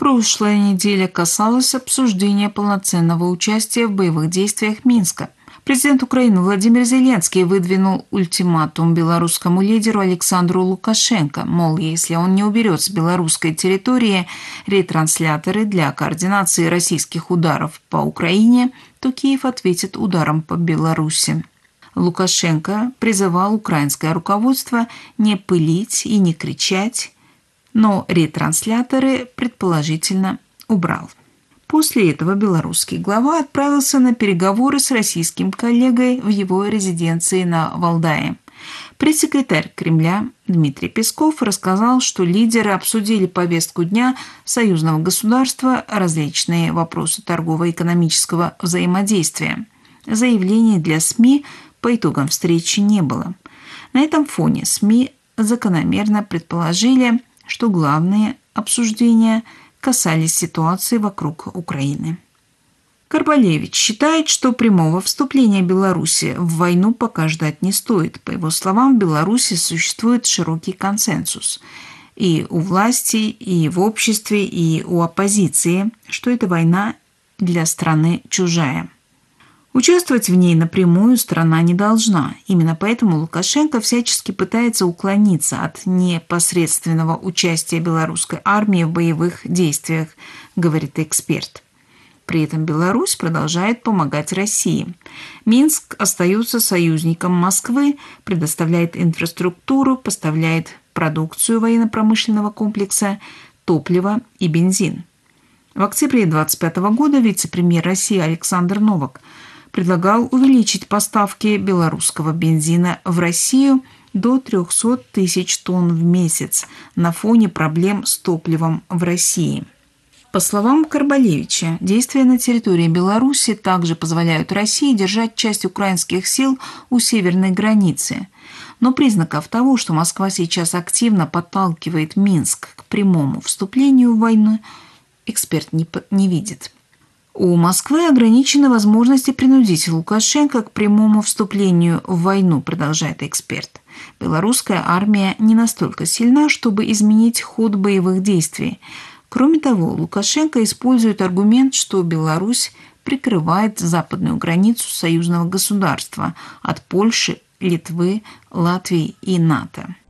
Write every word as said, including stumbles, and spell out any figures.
Прошлая неделя касалась обсуждения полноценного участия в боевых действиях Минска. Президент Украины Владимир Зеленский выдвинул ультиматум белорусскому лидеру Александру Лукашенко, мол, если он не уберет с белорусской территории ретрансляторы для координации российских ударов по Украине, то Киев ответит ударом по Беларуси. Лукашенко призывал украинское руководство не пылить и не кричать, но ретрансляторы, предположительно, убрал. После этого белорусский глава отправился на переговоры с российским коллегой в его резиденции на Валдае. Пресс-секретарь Кремля Дмитрий Песков рассказал, что лидеры обсудили повестку дня союзного государства, различные вопросы торгово-экономического взаимодействия. Заявлений для СМИ по итогам встречи не было. На этом фоне СМИ закономерно предположили, что главные обсуждения касались ситуации вокруг Украины. Карбалевич считает, что прямого вступления Беларуси в войну пока ждать не стоит. По его словам, в Беларуси существует широкий консенсус и у власти, и в обществе, и у оппозиции, что эта война для страны чужая. Участвовать в ней напрямую страна не должна. Именно поэтому Лукашенко всячески пытается уклониться от непосредственного участия белорусской армии в боевых действиях, говорит эксперт. При этом Беларусь продолжает помогать России. Минск остается союзником Москвы, предоставляет инфраструктуру, поставляет продукцию военно-промышленного комплекса, топливо и бензин. В октябре две тысячи двадцать пятого года вице-премьер России Александр Новак предлагал увеличить поставки белорусского бензина в Россию до трехсот тысяч тонн в месяц на фоне проблем с топливом в России. По словам Карбалевича, действия на территории Беларуси также позволяют России держать часть украинских сил у северной границы. Но признаков того, что Москва сейчас активно подталкивает Минск к прямому вступлению в войну, эксперт не, не видит. У Москвы ограничены возможности принудить Лукашенко к прямому вступлению в войну, продолжает эксперт. Белорусская армия не настолько сильна, чтобы изменить ход боевых действий. Кроме того, Лукашенко использует аргумент, что Беларусь прикрывает западную границу союзного государства от Польши, Литвы, Латвии и НАТО.